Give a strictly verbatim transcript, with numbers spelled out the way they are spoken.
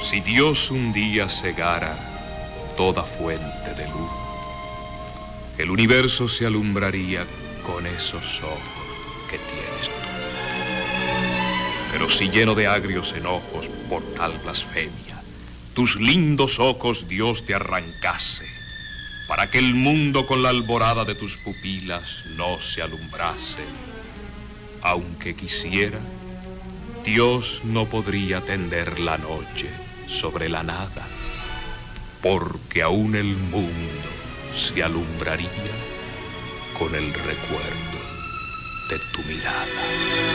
Si Dios un día cegara toda fuente de luz, el universo se alumbraría con esos ojos que tienes tú. Pero si lleno de agrios enojos por tal blasfemia, tus lindos ojos Dios te arrancase, para que el mundo con la alborada de tus pupilas no se alumbrase, aunque quisiera, Dios no podría tender la noche sobre la nada, porque aún el mundo se alumbraría con el recuerdo de tu mirada.